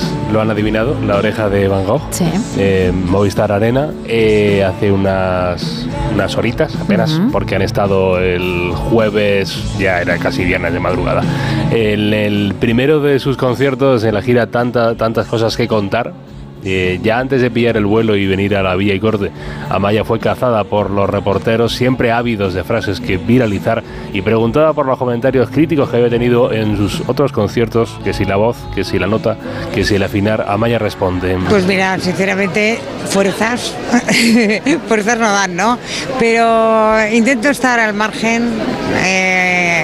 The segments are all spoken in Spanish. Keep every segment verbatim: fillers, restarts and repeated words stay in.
lo han adivinado, La oreja de Van Gogh. Sí. Eh, Movistar Arena, eh, hace unas, unas horitas apenas, uh-huh. porque han estado el jueves, ya era casi viernes de madrugada. En el primero de sus conciertos en la gira Tanta, Tantas Cosas que Contar. Eh, ya antes de pillar el vuelo y venir a la Villa y Corte, Amaya fue cazada por los reporteros, siempre ávidos de frases que viralizar, y preguntada por los comentarios críticos que había tenido en sus otros conciertos, que si la voz, que si la nota, que si el afinar. Amaya responde: pues mira, sinceramente, fuerzas, fuerzas no dan, ¿no? Pero intento estar al margen, eh,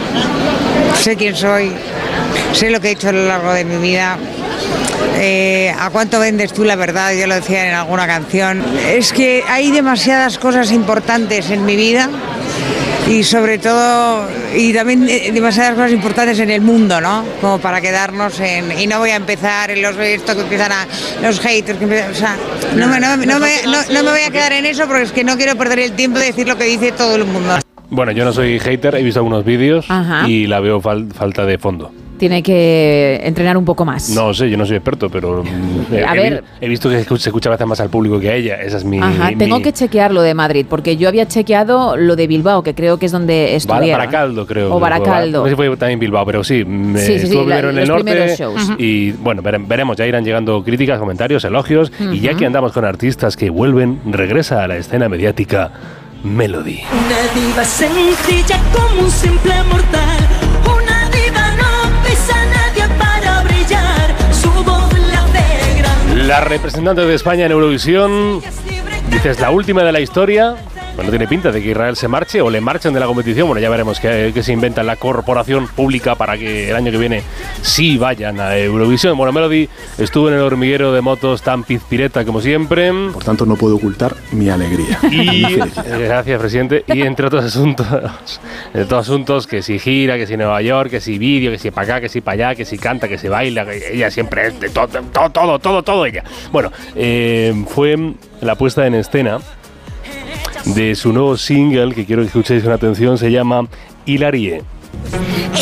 sé quién soy, sé lo que he hecho a lo largo de mi vida. Eh, ¿A cuánto vendes tú la verdad? Yo lo decía en alguna canción. Es que hay demasiadas cosas importantes en mi vida y sobre todo, y también demasiadas cosas importantes en el mundo, ¿no? Como para quedarnos en... Y no voy a empezar en los esto que empiezan a... Los haters que empiezan... O sea, no me, no, no, me, no, no me voy a quedar en eso porque es que no quiero perder el tiempo de decir lo que dice todo el mundo. Bueno, yo no soy hater, he visto algunos vídeos. Ajá. Y la veo fal- falta de fondo. Tiene que entrenar un poco más. No sé, yo no soy experto, pero he, a he, ver, he visto que se escucha a veces más al público que a ella. Esa es mi... Ajá, mi tengo que chequear lo de Madrid, porque yo había chequeado lo de Bilbao, que creo que es donde estudiaba. Baracaldo, creo. O Baracaldo. No sé si fue también Bilbao, pero sí. Me sí, sí, estuvo sí, primero la, en el los norte. Shows. Y bueno, vere, veremos, ya irán llegando críticas, comentarios, elogios. Uh-huh. Y ya que andamos con artistas que vuelven, regresa a la escena mediática Melody. Una diva sencilla como un simple mortal. Una diva no pesa a nadie para brillar. Su voz la hace gran. La representante de España en Eurovisión, dices, la última de la historia. Bueno, tiene pinta de que Israel se marche o le marchen de la competición. Bueno, ya veremos qué, qué se inventa en la corporación pública para que el año que viene sí vayan a Eurovisión. Bueno, Melody estuvo en el hormiguero de motos tan pizpireta como siempre. Por tanto, no puedo ocultar mi alegría. Y, gracias, presidente. Y entre otros asuntos, entre otros asuntos, que si gira, que si Nueva York, que si vídeo, que si para acá, que si para allá, que si canta, que si baila, que ella siempre es de todo, todo, todo, todo, todo ella. Bueno, eh, fue la puesta en escena de su nuevo single, que quiero que escuchéis con atención, se llama Hilarie.